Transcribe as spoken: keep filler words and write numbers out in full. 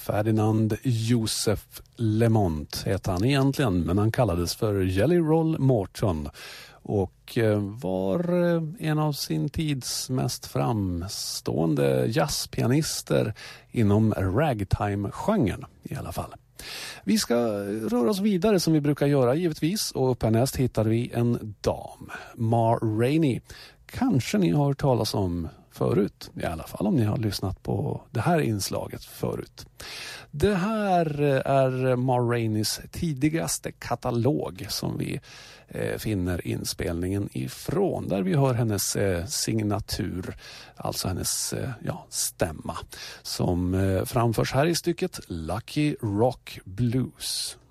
Ferdinand Joseph Lemont heter han egentligen, men han kallades för Jelly Roll Morton och var en av sin tids mest framstående jazzpianister inom ragtime-genren i alla fall. Vi ska röra oss vidare som vi brukar göra givetvis, och upp härnäst hittar vi en dam, Ma Rainey. Kanske ni har hört talas om förut, i alla fall om ni har lyssnat på det här inslaget förut. Det här är Ma Raineys tidigaste katalog som vi eh, finner inspelningen ifrån, där vi hör hennes eh, signatur, alltså hennes eh, ja, stämma, som eh, framförs här i stycket Lucky Rock Blues.